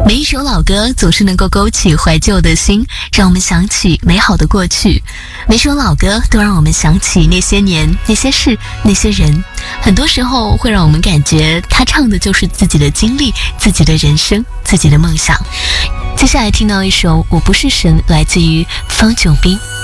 每一首老歌总是能够勾起怀旧的心，让我们想起美好的过去。每首老歌都让我们想起那些年、那些事、那些人，很多时候会让我们感觉他唱的就是自己的经历、自己的人生、自己的梦想。接下来听到一首《我不是神》，来自于方炯斌。